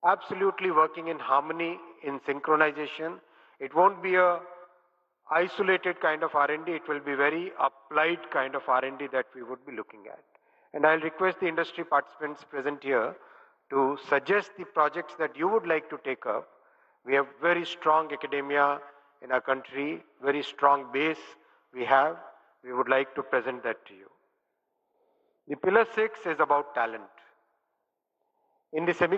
absolutely working in harmony, in synchronization. It won't be a isolated kind of R&D, it will be very applied kind of R&D that we would be looking at. And I'll request the industry participants present here to suggest the projects that you would like to take up. We have very strong academia in our country, very strong base we have. We would like to present that to you. The pillar 6 is about talent. In the